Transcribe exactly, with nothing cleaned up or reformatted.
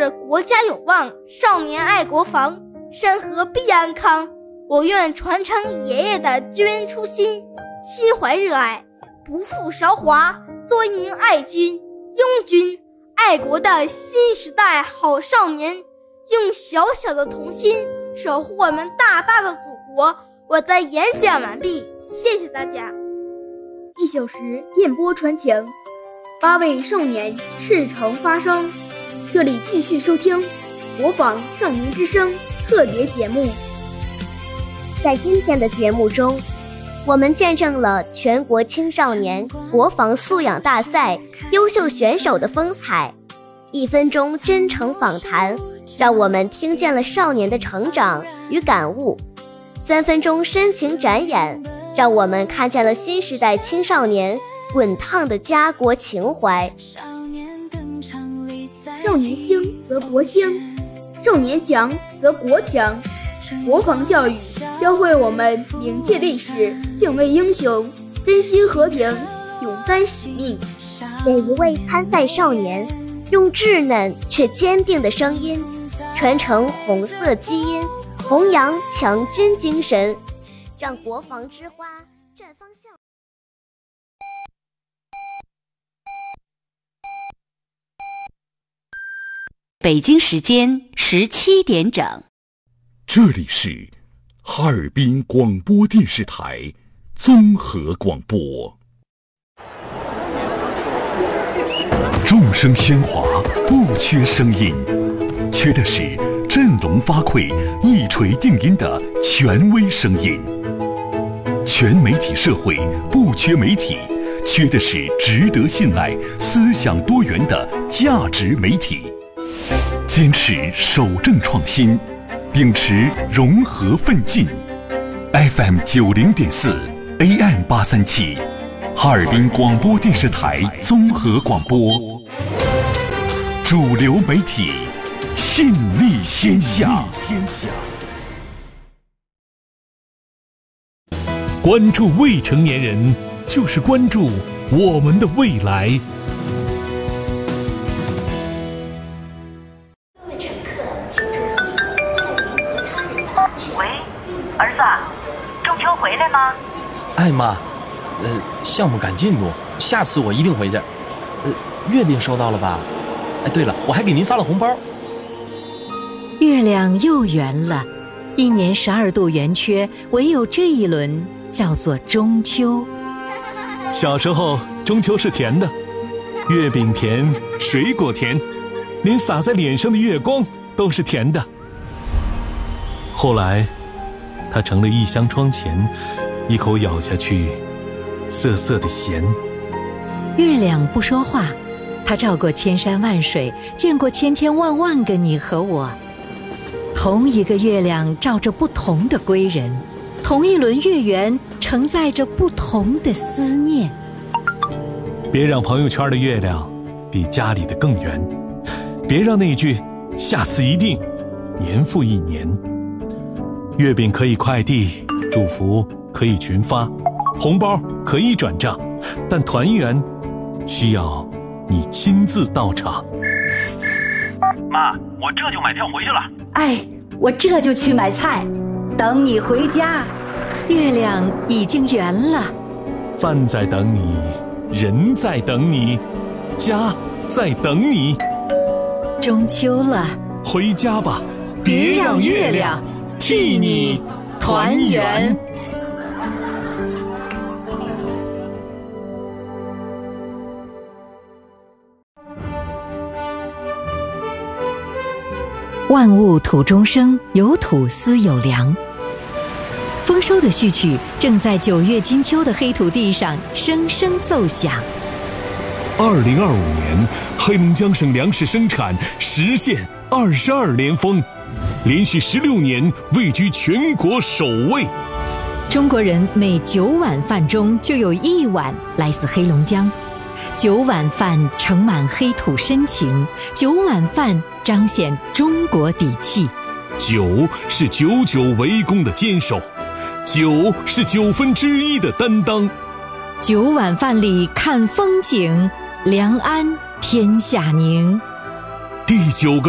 是国家有望，少年爱国防，山河必安康。我愿传承爷爷的救援初心，心怀热爱，不负韶华，做一名爱军、拥军、爱国的新时代好少年，用小小的童心守护我们大大的祖国。我的演讲完毕，谢谢大家。 一小时电波传情，八位少年赤诚发声。这里继续收听国防少年之声特别节目。 在今天的节目中，我们见证了全国青少年国防素养大赛优秀选手的风采。一分钟真诚访谈，让我们听见了少年的成长与感悟。三分钟深情展演，让我们看见了新时代青少年滚烫的家国情怀。 少年兴则国兴，少年强则国强。国防教育教会我们铭记历史，敬畏英雄，珍惜和平，勇担使命。 每一位参赛少年用稚嫩却坚定的声音传承红色基因，弘扬强军精神，让国防之花绽放笑。 北京时间十七点整， 这里是哈尔滨广播电视台综合广播。众声喧哗，不缺声音，缺的是振聋发聩、一锤定音的权威声音。全媒体社会不缺媒体，缺的是值得信赖、思想多元的价值媒体。坚持守正创新，秉持融合奋进。F M 九零点四 A M 八三七，哈尔滨广播电视台综合广播，主流媒体，信力天下。 关注未成年人，就是关注我们的未来。 儿子，中秋回来吗？ 哎妈，呃，项目赶进度，下次我一定回去。呃，月饼收到了吧？哎，对了，我还给您发了红包。 月亮又圆了，一年十二度圆缺，唯有这一轮叫做中秋。 小时候，中秋是甜的，月饼甜，水果甜，连洒在脸上的月光都是甜的。后来它成了一箱窗前，一口咬下去，涩涩的咸。 月亮不说话，它照过千山万水，见过千千万万个你和我。同一个月亮照着不同的归人，同一轮月圆承载着不同的思念。 别让朋友圈的月亮比家里的更圆，别让那句下次一定年复一年。月饼可以快递，祝福可以群发，红包可以转账，但团圆需要你亲自到场。 妈，我这就买票回去了。 哎，我这就去买菜，等你回家。 月亮已经圆了， 饭在等你，人在等你，家在等你。 中秋了， 回家吧，别让月亮替你团圆。 万物土中生，有土斯有粮。丰收的序曲正在九月金秋的黑土地上声声奏响。 二零二五年，黑龙江省粮食生产实现二十二连丰，连续十六年位居全国首位。 中国人每九碗饭中就有一碗来自黑龙江。九碗饭盛满黑土深情，九碗饭彰显中国底气。 九是久久为功的坚守，九是九分之一的担当。 九碗饭里看风景，良安天下宁。 第九个